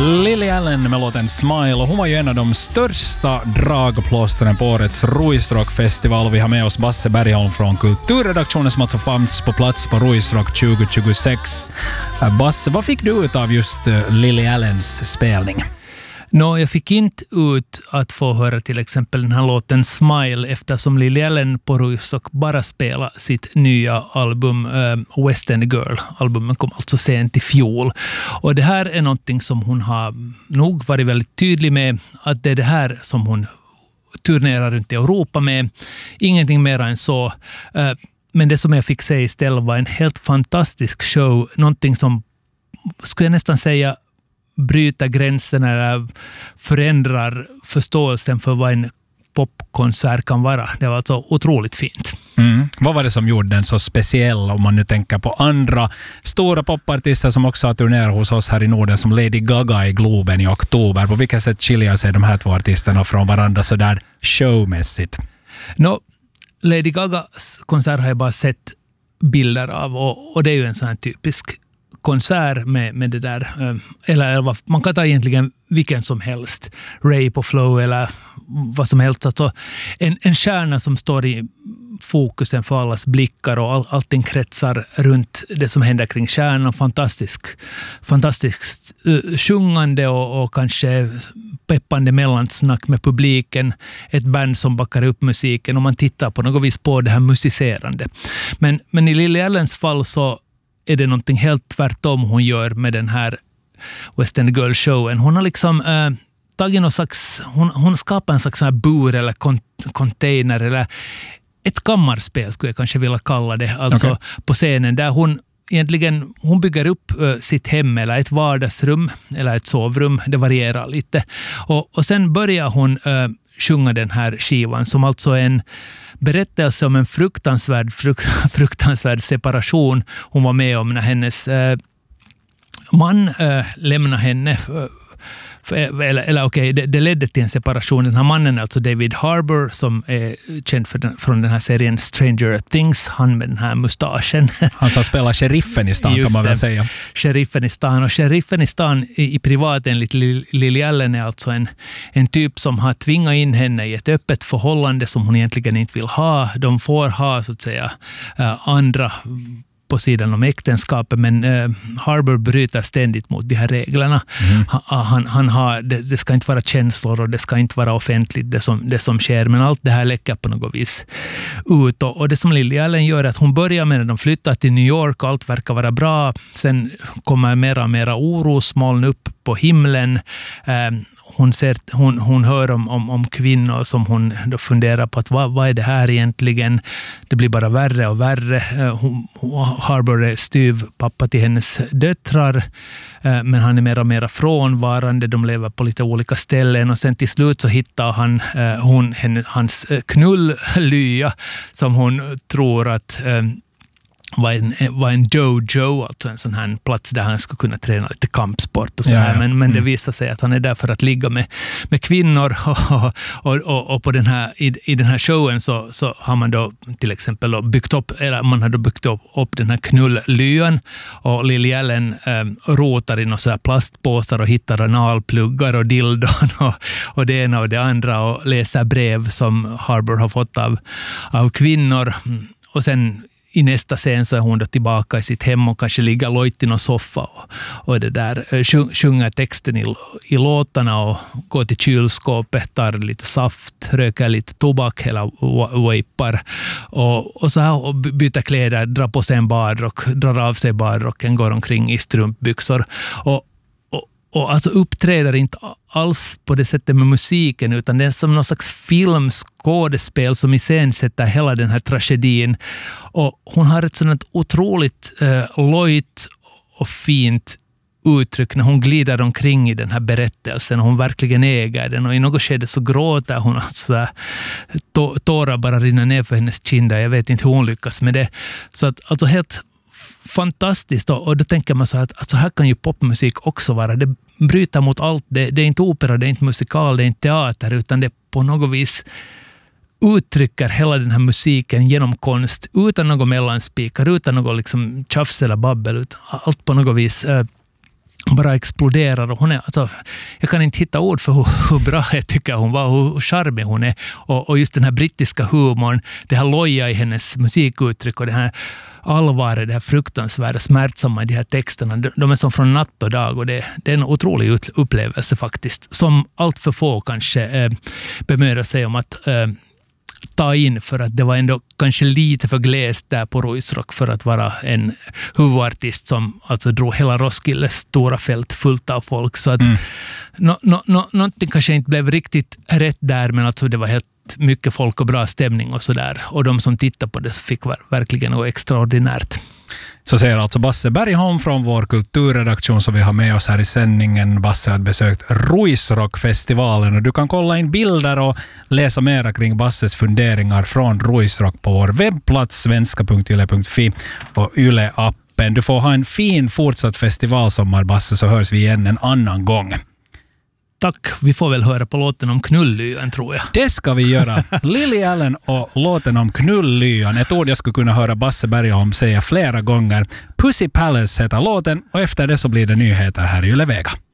Lily Allen med låten Smile, och hon var ju en av de största dragplåstren på årets Ruisrock-festival. Vi har med oss Basse Bergholm från kulturredaktionen som alltså fanns på plats på Ruisrock 2026. Basse, vad fick du ut av just Lily Allens spelning? Jag fick inte ut att få höra till exempel den här låten Smile, eftersom Lily Allen på Ruisrock bara spelade sitt nya album West End Girl. Albumet kom alltså sent i fjol. Och det här är någonting som hon har nog varit väldigt tydlig med, att det är det här som hon turnerar runt i Europa med. Ingenting mer än så. Men det som jag fick se istället var en helt fantastisk show. Någonting som, skulle jag nästan säga, bryta gränserna eller förändrar förståelsen för vad en popkonsert kan vara. Det var alltså otroligt fint. Vad var det som gjorde den så speciell, om man nu tänker på andra stora popartister som också har turnerat hos oss här i Norden, som Lady Gaga i Globen i oktober? På vilket sätt skiljer sig de här två artisterna från varandra så där showmässigt? Lady Gagas konsert har jag bara sett bilder av, och det är ju en sån här typisk konsert med det där, eller man kan ta egentligen vilken som helst, Ray på Flow eller vad som helst, alltså en stjärna som står i fokusen för allas blickar, och allting kretsar runt det som händer kring stjärnan. Fantastiskt sjungande och kanske peppande mellansnack med publiken, ett band som backar upp musiken, och man tittar på något vis på det här musicerande. Men i Lily Allens fall så är det någonting helt tvärtom hon gör med den här West End Girl-showen. Hon har liksom tagit någon slags, hon skapar en slags sån här bur eller container eller ett kammarspel skulle jag kanske vilja kalla det. Alltså på scenen där hon bygger upp sitt hem eller ett vardagsrum eller ett sovrum. Det varierar lite. Och sen börjar hon sjunga den här skivan som alltså är en berättelse om en fruktansvärd separation hon var med om när hennes man lämnade henne. Det ledde till en separation. Den här mannen är alltså David Harbour, som är känd från den här serien Stranger Things. Han med den här mustaschen. Han som spelar sheriffen i stan, kan man väl säga. Sheriffen i stan. Och sheriffen i stan i privat enligt Lily Allen är alltså en typ som har tvingat in henne i ett öppet förhållande som hon egentligen inte vill ha. De får ha så att säga andra på sidan om äktenskapet, men Harbour bryter ständigt mot de här reglerna. Han har, det ska inte vara känslor och det ska inte vara offentligt det som sker, men allt det här läcker på något vis ut. Och det som Lily Allen gör är att hon börjar med när de flyttar till New York och allt verkar vara bra. Sen kommer mera orosmoln upp på himlen. Hon hör om kvinnor som hon då funderar på att vad är det här egentligen? Det blir bara värre och värre. Harbour är styv pappa till hennes döttrar, men han är mera frånvarande. De lever på lite olika ställen, och sen till slut så hittar hans knulllya som hon tror att var en dojo, alltså en sån här plats där han skulle kunna träna lite kampsport och så här. Men det visar sig att han är där för att ligga med kvinnor, och på den här, i den här showen så har man då till exempel byggt upp den här knulllyan, och Lily Allen rotar i några så här plastpåsar och hittar analpluggar och dildon och det ena och det andra, och läser brev som Harbour har fått av kvinnor, och sen i nästa scen så är hon då tillbaka i sitt hem och kanske ligger lojt i någon soffa och det där sjunger texten i låtarna och går till kylskåpet, tar lite saft, röker lite tobak eller vapar och så här, och byter kläder, drar på sig en badrock, drar av sig badrocken, går omkring i strumpbyxor och alltså uppträder inte alls på det sättet med musiken, utan det är som någon slags filmskådespel som iscensätter hela den här tragedin. Och hon har ett sådant otroligt lojt och fint uttryck när hon glider omkring i den här berättelsen, och hon verkligen äger den, och i något skede så gråter hon, alltså tårar bara rinner ner för hennes kinder. Jag vet inte hur hon lyckas med det. Så att, alltså helt fantastiskt, och då tänker man så att alltså här kan ju popmusik också vara. Det bryter mot allt. Det är inte opera, det är inte musikal, det är inte teater, utan det på något vis uttrycker hela den här musiken genom konst, utan något mellanspikar, utan något liksom tjafs eller babbel, utan allt på något vis bara exploderar. Och hon är, alltså, jag kan inte hitta ord för hur bra jag tycker hon var, hur charmig hon är. Och just den här brittiska humorn, det här loja i hennes musikuttryck och det här allvaret, det här fruktansvärda, smärtsamma i de här texterna, de är som från natt och dag, och det är en otrolig upplevelse faktiskt, som allt för få kanske bemödar sig om att ta in, för att det var ändå kanske lite för glest där på Ruisrock för att vara en huvudartist som alltså drog hela Roskildes stora fält fullt av folk. Så att någonting kanske inte blev riktigt rätt där, men alltså det var helt mycket folk och bra stämning och sådär. Och de som tittade på det fick verkligen något extraordinärt. Så säger alltså Basse Bergholm från vår kulturredaktion som vi har med oss här i sändningen. Basse har besökt Ruisrockfestivalen och du kan kolla in bilder och läsa mera kring Basses funderingar från Ruisrock på vår webbplats svenska.yle.fi och Yle-appen. Du får ha en fin fortsatt festivalsommar, Basse, så hörs vi igen en annan gång. Tack, vi får väl höra på låten om knullyan, tror jag. Det ska vi göra. Lily Allen och låten om knullyan. Ett ord jag skulle kunna höra Basse Bergholm säga flera gånger. Pussy Palace heter låten och efter det så blir det nyheter här i Yle Vega.